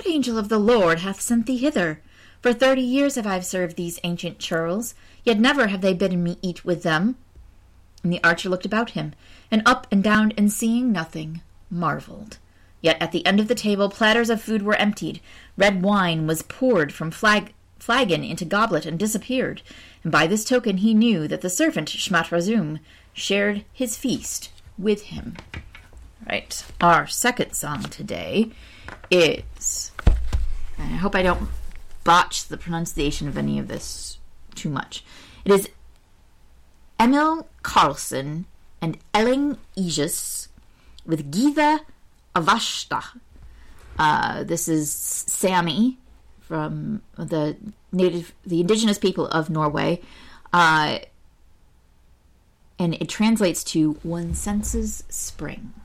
what angel of the Lord hath sent thee hither? For 30 years have I served these ancient churls, yet never have they bidden me eat with them. And the archer looked about him, and up and down, and seeing nothing, marveled. Yet at the end of the table platters of food were emptied, red wine was poured from flagon into goblet and disappeared, and by this token he knew that the servant Shmat-Razum shared his feast with him. Right, our second song today is, and I hope I don't botch the pronunciation of any of this too much. It is Emil Karlsson and Elling Aegis with Gyða Avashta. This is Sami from the indigenous people of Norway, and it translates to "One senses spring."